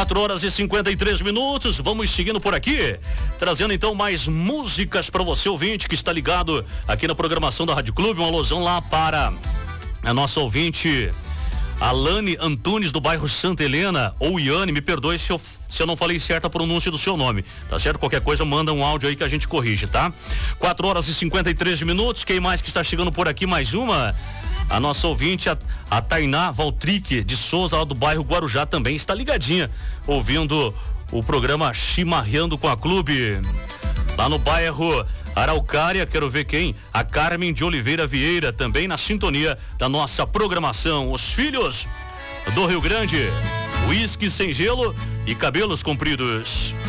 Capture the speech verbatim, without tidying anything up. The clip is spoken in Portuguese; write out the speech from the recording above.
quatro horas e cinquenta e três minutos, vamos seguindo por aqui, trazendo então mais músicas para você ouvinte que está ligado aqui na programação da Rádio Clube. Uma alusão lá para a nossa ouvinte Alane Antunes, do bairro Santa Helena, ou Iane, me perdoe se eu, se eu não falei certa a pronúncia do seu nome, tá certo? Qualquer coisa, manda um áudio aí que a gente corrige, tá? quatro horas e cinquenta e três minutos, quem mais que está chegando por aqui? Mais uma, a nossa ouvinte, a, a Tainá Valtrique de Souza, lá do bairro Guarujá, também está ligadinha, ouvindo o programa Chimarreando com a Clube. Lá no bairro Araucária, quero ver quem? A Carmen de Oliveira Vieira, também na sintonia da nossa programação. Os filhos do Rio Grande, uísque sem gelo e cabelos compridos.